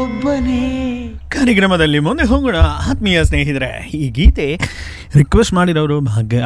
ಒಬ್ಬನೇ. ಕಾರ್ಯಕ್ರಮದಲ್ಲಿ ಮುಂದೆ ಹೋಗೋಣ ಆತ್ಮೀಯ ಸ್ನೇಹಿತರೆ. ಈ ಗೀತೆ ರಿಕ್ವೆಸ್ಟ್ ಮಾಡಿರೋರು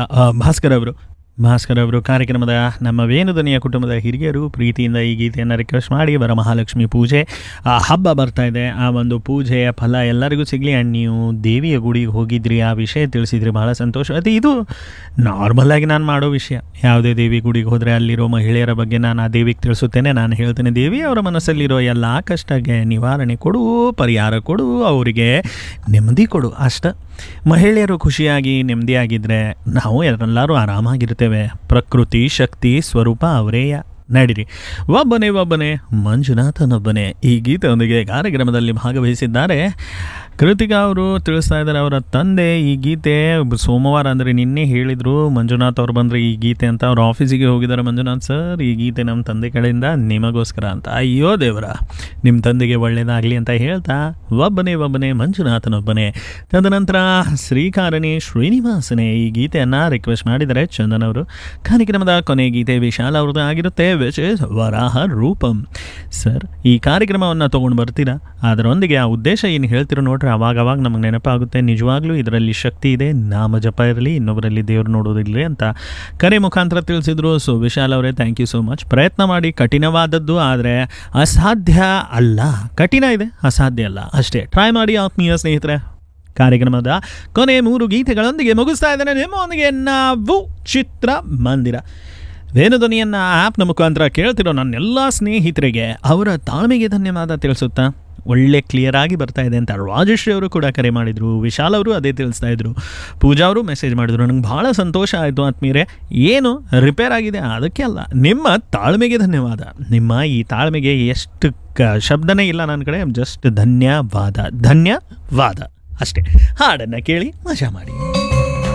ಭಾಸ್ಕರ್ ಅವರು ಕಾರ್ಯಕ್ರಮದ ನಮ್ಮ ವೇಣುಧ್ವನಿಯ ಕುಟುಂಬದ ಹಿರಿಯರು ಪ್ರೀತಿಯಿಂದ ಈ ಗೀತೆಯನ್ನು ರಿಕ್ವೆಸ್ಟ್ ಮಾಡಿ ವರಮಹಾಲಕ್ಷ್ಮಿ ಪೂಜೆ ಹಬ್ಬ ಬರ್ತಾ ಇದೆ, ಆ ಒಂದು ಪೂಜೆಯ ಫಲ ಎಲ್ಲರಿಗೂ ಸಿಗಲಿ. ಆ್ಯಂಡ್ ನೀವು ದೇವಿಯ ಗುಡಿಗೆ ಹೋಗಿದ್ರಿ, ಆ ವಿಷಯ ತಿಳಿಸಿದ್ರಿ, ಭಾಳ ಸಂತೋಷ ಆಯ್ತು. ಇದು ನಾರ್ಮಲಾಗಿ ನಾನು ಮಾಡೋ ವಿಷಯ. ಯಾವುದೇ ದೇವಿ ಗುಡಿಗೆ ಹೋದರೆ ಅಲ್ಲಿರೋ ಮಹಿಳೆಯರ ಬಗ್ಗೆ ನಾನು ಆ ದೇವಿಗೆ ತಿಳಿಸುತ್ತೇನೆ. ನಾನು ಹೇಳ್ತೇನೆ, ದೇವಿ ಅವರ ಮನಸ್ಸಲ್ಲಿರೋ ಎಲ್ಲ ಕಷ್ಟಕ್ಕೆ ನಿವಾರಣೆ ಕೊಡು, ಪರಿಹಾರ ಕೊಡು, ಅವರಿಗೆ ನೆಮ್ಮದಿ ಕೊಡು. ಅಷ್ಟ ಮಹಿಳೆಯರು ಖುಷಿಯಾಗಿ ನೆಮ್ಮದಿಯಾಗಿದ್ದರೆ ನಾವು ಎಲ್ಲರೂ ಆರಾಮಾಗಿರ್ತೇವೆ. ಪ್ರಕೃತಿ ಶಕ್ತಿ ಸ್ವರೂಪ ಅವರೇಯ. ನಡೀರಿ, ಒಬ್ಬನೇ ಮಂಜುನಾಥನೊಬ್ಬನೇ ಈ ಗೀತೆಯೊಂದಿಗೆ ಕಾರ್ಯಕ್ರಮದಲ್ಲಿ ಭಾಗವಹಿಸಿದ್ದಾರೆ. ಕೃತಿಕಾ ಅವರು ತಿಳಿಸ್ತಾ ಇದ್ದಾರೆ, ಅವರ ತಂದೆ ಈ ಗೀತೆ ಸೋಮವಾರ ಅಂದರೆ ನಿನ್ನೆ ಹೇಳಿದರು, ಮಂಜುನಾಥ್ ಅವ್ರು ಬಂದರೆ ಈ ಗೀತೆ ಅಂತ. ಅವ್ರ ಆಫೀಸಿಗೆ ಹೋಗಿದ್ದಾರೆ. ಮಂಜುನಾಥ್ ಸರ್, ಈ ಗೀತೆ ನಮ್ಮ ತಂದೆ ಕಡೆಯಿಂದ ನಿಮಗೋಸ್ಕರ ಅಂತ. ಅಯ್ಯೋ ದೇವರ, ನಿಮ್ಮ ತಂದೆಗೆ ಒಳ್ಳೆಯದಾಗಲಿ ಅಂತ ಹೇಳ್ತಾ ಒಬ್ಬನೇ ಮಂಜುನಾಥನೊಬ್ಬನೇ. ತದನಂತರ ಶ್ರೀಕಾರಣಿ ಶ್ರೀನಿವಾಸನೇ ಈ ಗೀತೆಯನ್ನು ರಿಕ್ವೆಸ್ಟ್ ಮಾಡಿದ್ದಾರೆ ಚಂದನ್ ಅವರು. ಕಾರ್ಯಕ್ರಮದ ಕೊನೆ ಗೀತೆ ವಿಶಾಲ ಅವ್ರದ್ದು ಆಗಿರುತ್ತೆ, which is Varaha Rupam. Sir, ಈ ಕಾರ್ಯಕ್ರಮವನ್ನು ತೊಗೊಂಡು ಬರ್ತೀರಾ, ಅದರೊಂದಿಗೆ ಆ ಉದ್ದೇಶ ಏನು ಹೇಳ್ತಿರೋ ನೋಡ್ರಿ, ಅವಾಗವಾಗ ನಮಗೆ ನೆನಪಾಗುತ್ತೆ. ನಿಜವಾಗ್ಲೂ ಇದರಲ್ಲಿ ಶಕ್ತಿ ಇದೆ, ನಾಮ ಜಪ ಇರಲಿ, ಇನ್ನೊಬ್ಬರಲ್ಲಿ ದೇವರು ನೋಡೋದಿರಲಿ ಅಂತ ಕರೆ ಮುಖಾಂತರ ತಿಳಿಸಿದ್ರು. ಸೊ ವಿಶಾಲ್ ಅವರೇ, ಥ್ಯಾಂಕ್ ಯು ಸೋ ಮಚ್. ಪ್ರಯತ್ನ ಮಾಡಿ, ಕಠಿಣವಾದದ್ದು ಆದರೆ ಅಸಾಧ್ಯ ಅಲ್ಲ. ಕಠಿಣ ಇದೆ, ಅಸಾಧ್ಯ ಅಲ್ಲ, ಅಷ್ಟೇ. ಟ್ರೈ ಮಾಡಿ ಆತ್ಮೀಯ ಸ್ನೇಹಿತರೆ. ಕಾರ್ಯಕ್ರಮದ ಕೊನೆ 3 ಗೀತೆಗಳೊಂದಿಗೆ ಮುಗಿಸ್ತಾ ಇದ್ದೇನೆ ನಿಮ್ಮೊಂದಿಗೆ ನಾವು ಚಿತ್ರ ಮಂದಿರ. ವೇಣುಧ್ವನಿಯನ್ನು ಆ್ಯಪ್ನ ಮುಖಾಂತರ ಕೇಳ್ತಿರೋ ನನ್ನೆಲ್ಲ ಸ್ನೇಹಿತರಿಗೆ ಅವರ ತಾಳ್ಮೆಗೆ ಧನ್ಯವಾದ ತಿಳಿಸುತ್ತಾ, ಒಳ್ಳೆ ಕ್ಲಿಯರ್ ಆಗಿ ಬರ್ತಾ ಇದೆ ಅಂತ ರಾಜಶ್ರೀ ಅವರು ಕೂಡ ಕರೆ ಮಾಡಿದರು. ವಿಶಾಲ್ ಅವರು ಅದೇ ತಿಳಿಸ್ತಾ ಇದ್ರು. ಪೂಜಾ ಅವರು ಮೆಸೇಜ್ ಮಾಡಿದ್ರು. ನನಗೆ ಭಾಳ ಸಂತೋಷ ಆಯಿತು ಆತ್ಮೀಯರೇ. ಏನು ರಿಪೇರ್ ಆಗಿದೆ ಅದಕ್ಕೆ ಅಲ್ಲ, ನಿಮ್ಮ ತಾಳ್ಮೆಗೆ ಧನ್ಯವಾದ. ನಿಮ್ಮ ಈ ತಾಳ್ಮೆಗೆ ಎಷ್ಟು ಶಬ್ದನೇ ಇಲ್ಲ ನನ್ನ ಕಡೆ. ಜಸ್ಟ್ ಧನ್ಯವಾದ ಅಷ್ಟೇ. ಹಾಡನ್ನು ಕೇಳಿ ಮಜಾ ಮಾಡಿ.